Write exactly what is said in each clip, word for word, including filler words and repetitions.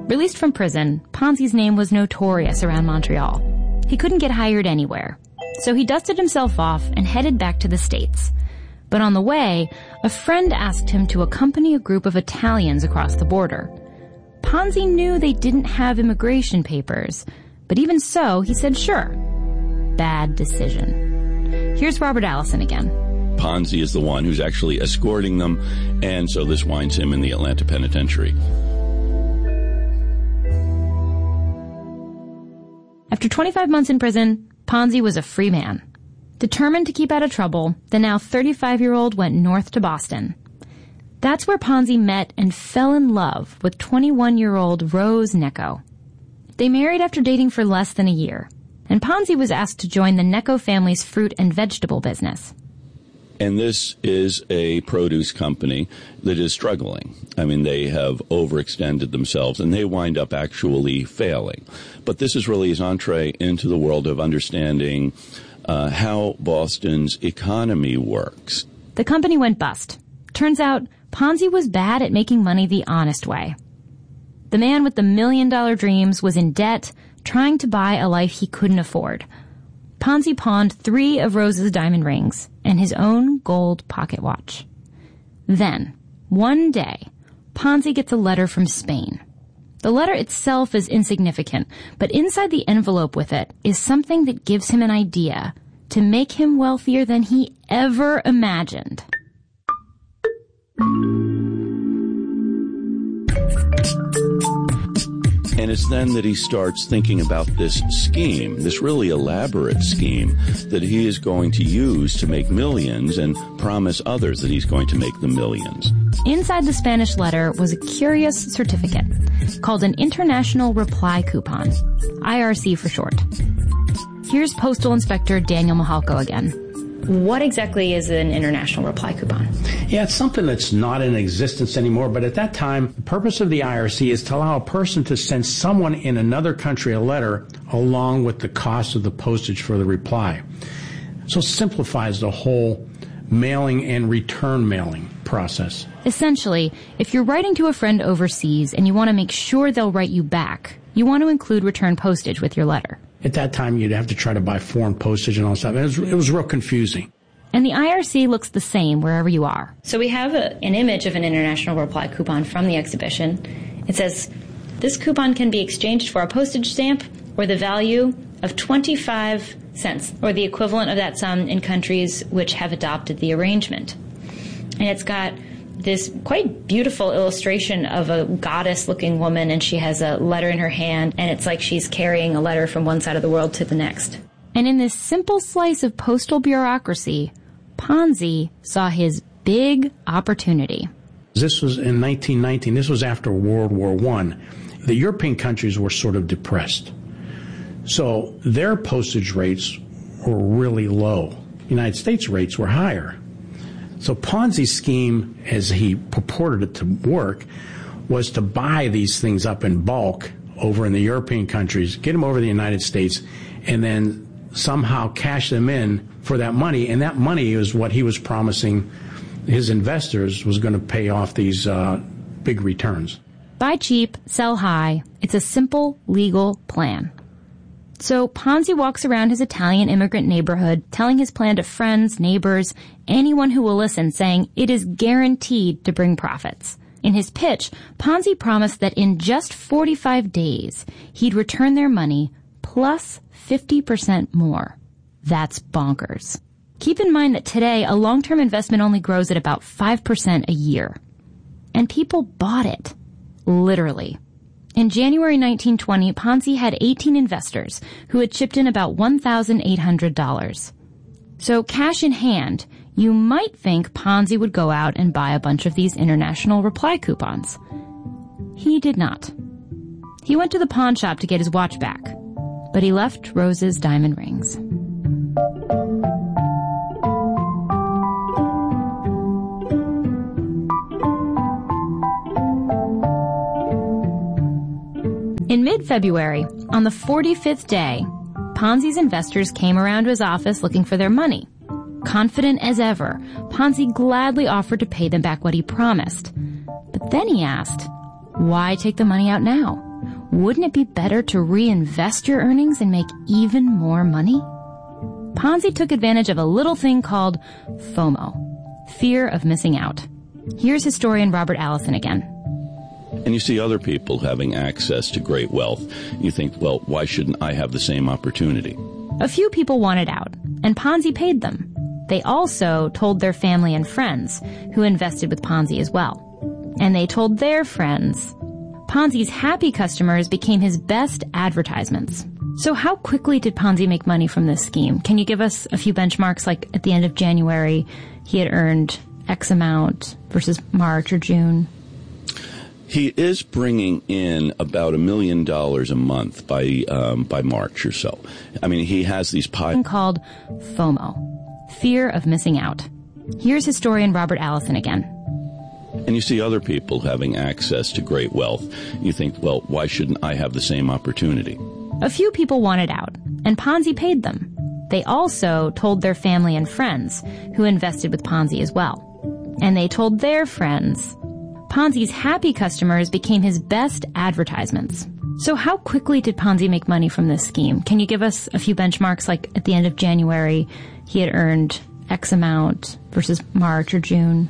Released from prison, Ponzi's name was notorious around Montreal. He couldn't get hired anywhere, so he dusted himself off and headed back to the States. But on the way, a friend asked him to accompany a group of Italians across the border. Ponzi knew they didn't have immigration papers, but even so, he said sure. Bad decision. Here's Robert Allison again. Ponzi is the one who's actually escorting them, and so this winds him in the Atlanta penitentiary. After twenty-five months in prison, Ponzi was a free man. Determined to keep out of trouble, the now thirty-five-year-old went north to Boston. That's where Ponzi met and fell in love with twenty-one-year-old Rose Necco. They married after dating for less than a year, and Ponzi was asked to join the Necco family's fruit and vegetable business. And this is a produce company that is struggling. I mean, they have overextended themselves, and they wind up actually failing. But this is really his entree into the world of understanding uh, how Boston's economy works. The company went bust. Turns out, Ponzi was bad at making money the honest way. The man with the million-dollar dreams was in debt, trying to buy a life he couldn't afford. Ponzi pawned three of Rose's diamond rings and his own gold pocket watch. Then, one day, Ponzi gets a letter from Spain. The letter itself is insignificant, but inside the envelope with it is something that gives him an idea to make him wealthier than he ever imagined. And it's then that he starts thinking about this scheme, this really elaborate scheme that he is going to use to make millions and promise others that he's going to make the millions. Inside the Spanish letter was a curious certificate called an International Reply Coupon, I R C for short. Here's Postal Inspector Daniel Mahalko again. What exactly is an international reply coupon? Yeah, it's something that's not in existence anymore, but at that time, the purpose of the I R C is to allow a person to send someone in another country a letter along with the cost of the postage for the reply. So it simplifies the whole mailing and return mailing process. Essentially, if you're writing to a friend overseas and you want to make sure they'll write you back, you want to include return postage with your letter. At that time, you'd have to try to buy foreign postage and all that stuff. It was, it was real confusing. And the I R C looks the same wherever you are. So we have a, an image of an international reply coupon from the exhibition. It says, this coupon can be exchanged for a postage stamp or the value of twenty-five cents, or the equivalent of that sum in countries which have adopted the arrangement. And it's got this quite beautiful illustration of a goddess-looking woman, and she has a letter in her hand, and it's like she's carrying a letter from one side of the world to the next. And in this simple slice of postal bureaucracy, Ponzi saw his big opportunity. This was in nineteen nineteen. This was after World War One. The European countries were sort of depressed. So their postage rates were really low. United States rates were higher. So Ponzi's scheme, as he purported it to work, was to buy these things up in bulk over in the European countries, get them over to the United States, and then somehow cash them in for that money. And that money is what he was promising his investors was going to pay off these uh, big returns. Buy cheap, sell high. It's a simple, legal plan. So Ponzi walks around his Italian immigrant neighborhood telling his plan to friends, neighbors, anyone who will listen, saying it is guaranteed to bring profits. In his pitch, Ponzi promised that in just forty-five days, he'd return their money plus fifty percent more. That's bonkers. Keep in mind that today, a long-term investment only grows at about five percent a year. And people bought it. Literally. In January nineteen twenty, Ponzi had eighteen investors who had chipped in about one thousand eight hundred dollars. So cash in hand, you might think Ponzi would go out and buy a bunch of these international reply coupons. He did not. He went to the pawn shop to get his watch back, but he left Rose's diamond rings. In mid-February, on the forty-fifth day, Ponzi's investors came around to his office looking for their money. Confident as ever, Ponzi gladly offered to pay them back what he promised. But then he asked, why take the money out now? wouldn't it be better to reinvest your earnings and make even more money? Ponzi took advantage of a little thing called FOMO, fear of missing out. Here's historian Robert Allison again. And you see other people having access to great wealth. You think, well, why shouldn't I have the same opportunity? A few people wanted out, and Ponzi paid them. They also told their family and friends, who invested with Ponzi as well. And they told their friends. Ponzi's happy customers became his best advertisements. So how quickly did Ponzi make money from this scheme? Can you give us a few benchmarks, like at the end of January, he had earned X amount versus March or June? He is bringing in about a million dollars a month by um, by March or so. I mean, he has these pies called FOMO, fear of missing out. Here's historian Robert Allison again. And you see other people having access to great wealth. You think, well, why shouldn't I have the same opportunity? A few people wanted out, and Ponzi paid them. They also told their family and friends, who invested with Ponzi as well. And they told their friends. Ponzi's happy customers became his best advertisements. So how quickly did Ponzi make money from this scheme? Can you give us a few benchmarks, like at the end of January, he had earned X amount versus March or June?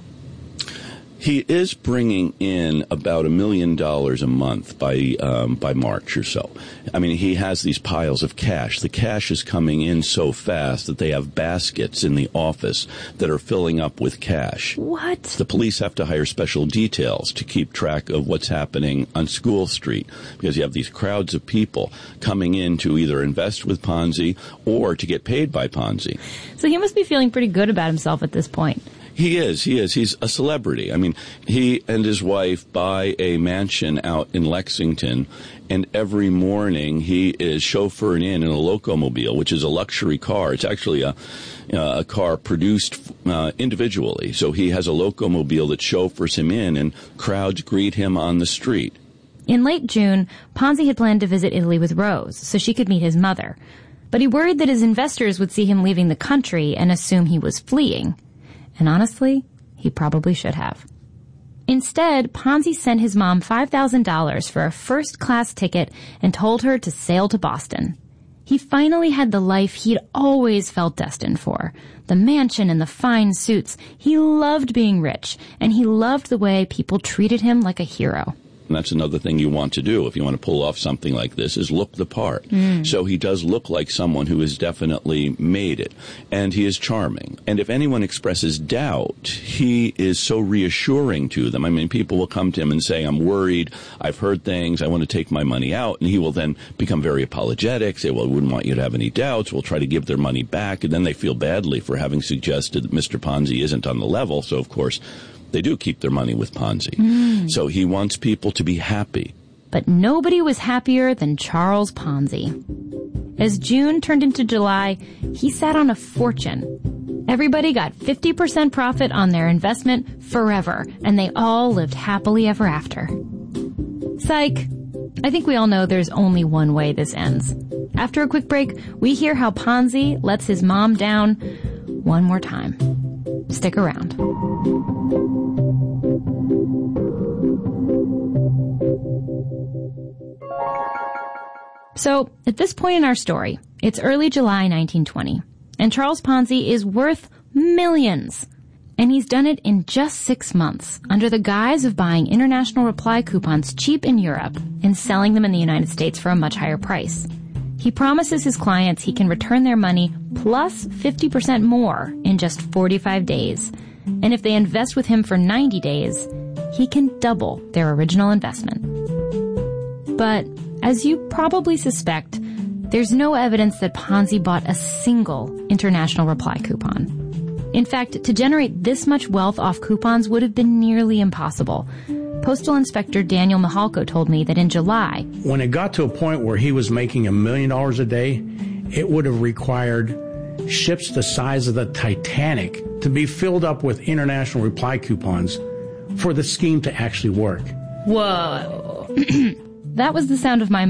He is bringing in about a million dollars a month by um, by March or so. I mean, he has these piles of cash. The cash is coming in so fast that they have baskets in the office that are filling up with cash. What? The police have to hire special details to keep track of what's happening on School Street, because you have these crowds of people coming in to either invest with Ponzi or to get paid by Ponzi. So he must be feeling pretty good about himself at this point. He is. He is. He's a celebrity. I mean, he and his wife buy a mansion out in Lexington, and every morning he is chauffeured in in a Locomobile, which is a luxury car. It's actually a, uh, a car produced uh, individually. So he has a Locomobile that chauffeurs him in, and crowds greet him on the street. In late June, Ponzi had planned to visit Italy with Rose so she could meet his mother. But he worried that his investors would see him leaving the country and assume he was fleeing. And honestly, he probably should have. Instead, Ponzi sent his mom five thousand dollars for a first-class ticket and told her to sail to Boston. He finally had the life he'd always felt destined for. The mansion and the fine suits. He loved being rich, and he loved the way people treated him like a hero. And that's another thing you want to do if you want to pull off something like this, is look the part. Mm. So he does look like someone who has definitely made it. And he is charming. And if anyone expresses doubt, he is so reassuring to them. I mean, people will come to him and say, I'm worried, I've heard things, I want to take my money out. And he will then become very apologetic, say, well, I wouldn't want you to have any doubts. We'll try to give their money back. And then they feel badly for having suggested that Mister Ponzi isn't on the level. So, of course, they do keep their money with Ponzi. Mm. So he wants people to be happy. But nobody was happier than Charles Ponzi. As June turned into July, he sat on a fortune. Everybody got fifty percent profit on their investment forever, and they all lived happily ever after. Psych. I think we all know there's only one way this ends. After a quick break, we hear how Ponzi lets his mom down one more time. Stick around. So, at this point in our story, it's early July nineteen twenty, and Charles Ponzi is worth millions. And he's done it in just six months, under the guise of buying international reply coupons cheap in Europe and selling them in the United States for a much higher price. He promises his clients he can return their money plus fifty percent more in just forty-five days. And if they invest with him for ninety days, he can double their original investment. But, as you probably suspect, there's no evidence that Ponzi bought a single international reply coupon. In fact, to generate this much wealth off coupons would have been nearly impossible. Postal Inspector Daniel Mihalko told me that in July, when it got to a point where he was making a million dollars a day, it would have required ships the size of the Titanic to be filled up with international reply coupons for the scheme to actually work. Whoa. That was the sound of my